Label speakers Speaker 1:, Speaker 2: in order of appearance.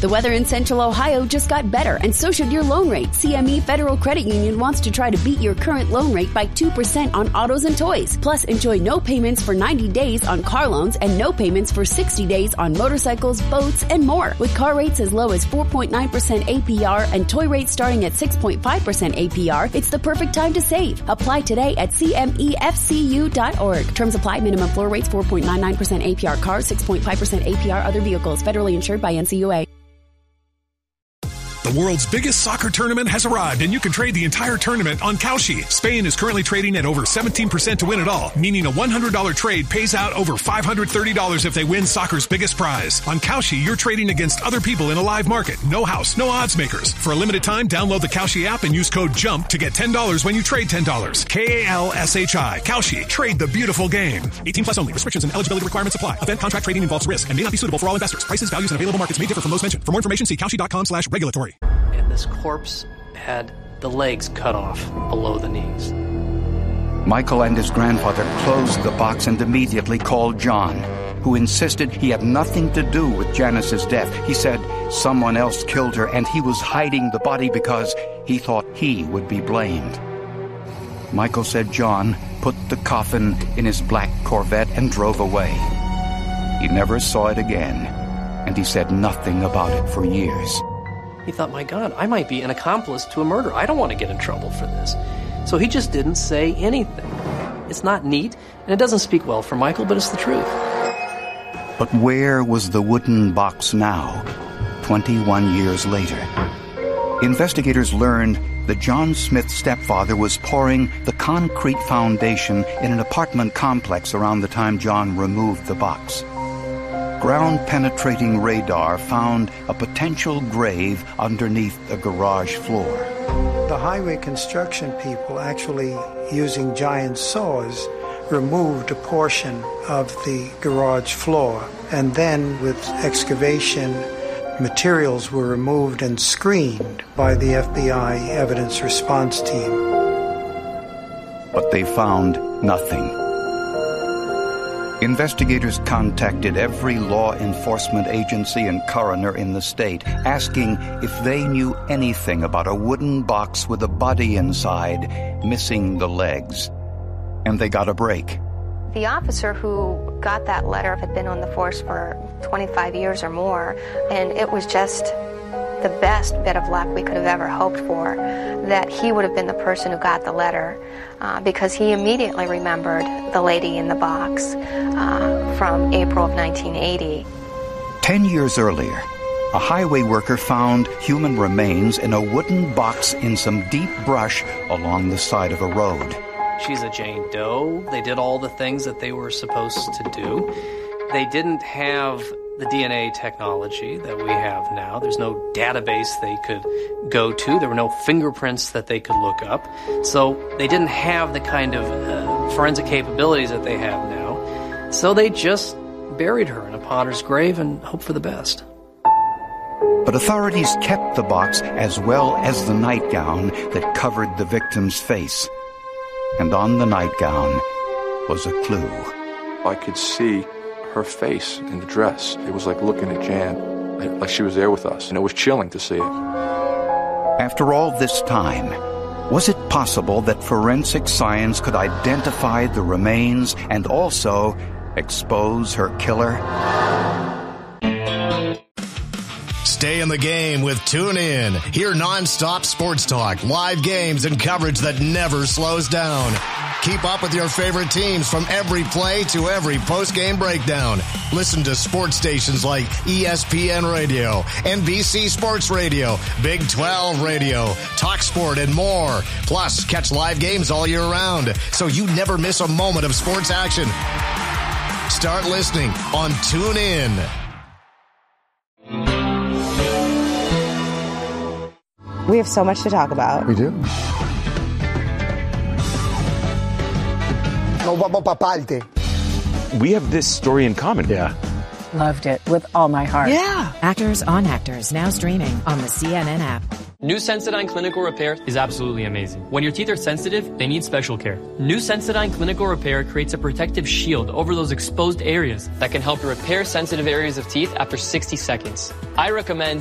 Speaker 1: The weather in Central Ohio just got better, and so should your loan rate. CME Federal Credit Union wants to try to beat your current loan rate by 2% on autos and toys. Plus, enjoy no payments for 90 days on car loans and no payments for 60 days on motorcycles, boats, and more. With car rates as low as 4.9% APR and toy rates starting at 6.5% APR, it's the perfect time to save. Apply today at CMEFCU.org. Terms apply. Minimum floor rates 4.99% APR cars, 6.5% APR other vehicles. Federally insured by NCUA.
Speaker 2: The world's biggest soccer tournament has arrived, and you can trade the entire tournament on Kalshi. Spain is currently trading at over 17% to win it all, meaning a $100 trade pays out over $530 if they win soccer's biggest prize. On Kalshi, you're trading against other people in a live market. No house, no odds makers. For a limited time, download the Kalshi app and use code JUMP to get $10 when you trade $10. Kalshi. Kalshi. Trade the beautiful game. 18 plus only. Restrictions and eligibility requirements apply. Event contract trading involves risk and may not be suitable for all investors. Prices, values, and available markets may differ from those mentioned. For more information, see Kalshi.com/regulatory.
Speaker 3: And this corpse had the legs cut off below the knees.
Speaker 4: Michael and his grandfather closed the box and immediately called John, who insisted he had nothing to do with Janice's death. He said someone else killed her and he was hiding the body because he thought he would be blamed. Michael said John put the coffin in his black Corvette and drove away. He never saw it again, and he said nothing about it for years.
Speaker 3: He thought, my God, I might be an accomplice to a murder. I don't want to get in trouble for this. So he just didn't say anything. It's not neat, and it doesn't speak well for Michael, but it's the truth.
Speaker 4: But where was the wooden box now, 21 years later? Investigators learned that John Smith's stepfather was pouring the concrete foundation in an apartment complex around the time John removed the box. Ground-penetrating radar found a potential grave underneath the garage floor.
Speaker 5: The highway construction people, actually using giant saws, removed a portion of the garage floor, and then with excavation, materials were removed and screened by the FBI evidence response team.
Speaker 4: But they found nothing. Investigators contacted every law enforcement agency and coroner in the state, asking if they knew anything about a wooden box with a body inside, missing the legs. And they got a break.
Speaker 6: The officer who got that letter had been on the force for 25 years or more, and it was just the best bit of luck we could have ever hoped for, that he would have been the person who got the letter, because he immediately remembered the lady in the box from April of 1980.
Speaker 4: 10 years earlier, a highway worker found human remains in a wooden box in some deep brush along the side of a road.
Speaker 3: She's a Jane Doe. They did all the things that they were supposed to do. They didn't have the DNA technology that we have now. There's no database they could go to. There were no fingerprints that they could look up. So they didn't have the kind of forensic capabilities that they have now. So they just buried her in a potter's grave and hoped for the best.
Speaker 4: But authorities kept the box as well as the nightgown that covered the victim's face. And on the nightgown was a clue.
Speaker 7: I could see her face in the dress. It was like looking at Jan, like she was there with us, and it was chilling to see it.
Speaker 4: After all this time, was it possible that forensic science could identify the remains and also expose her killer?
Speaker 8: Stay in the game with TuneIn. Hear nonstop sports talk, live games, and coverage that never slows down. Keep up with your favorite teams from every play to every post-game breakdown. Listen to sports stations like ESPN Radio, NBC Sports Radio, Big 12 Radio, TalkSport, and more. Plus, catch live games all year round, so you never miss a moment of sports action. Start listening on TuneIn.
Speaker 9: We have so much to talk about.
Speaker 10: We do. We have this story in common.
Speaker 11: Yeah. Loved it with all my heart.
Speaker 9: Yeah.
Speaker 12: Actors on Actors, now streaming on the CNN app.
Speaker 13: New Sensodyne Clinical Repair is absolutely amazing. When your teeth are sensitive, they need special care. New Sensodyne Clinical Repair creates a protective shield over those exposed areas that can help repair sensitive areas of teeth after 60 seconds. I recommend